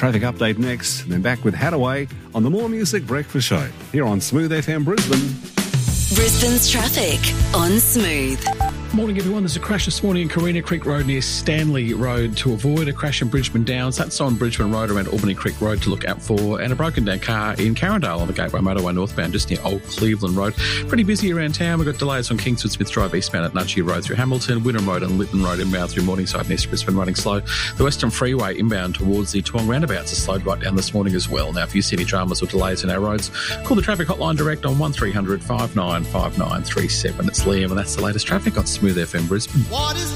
traffic update next, and then back with Hadaway on the More Music Breakfast Show here on Smooth FM Brisbane. Brisbane's traffic on Smooth. Morning, everyone. There's a crash this morning in Carina Creek Road near Stanley Road. To avoid a crash in Bridgeman Downs, that's on Bridgeman Road around Albany Creek Road to look out for, and a broken down car in Carindale on the Gateway Motorway northbound just near Old Cleveland Road. Pretty busy around town. We've got delays on Kingswood Smith Drive eastbound at Nudgee Road through Hamilton, Wynnum Road and Lytton Road inbound through Morningside and East Brisbane running slow. The Western Freeway inbound towards the Toowong roundabouts is slowed right down this morning as well. Now, if you see any dramas or delays in our roads, call the traffic hotline direct on 1300 595937. It's Liam, and that's the latest traffic on Smooth FM Brisbane. What is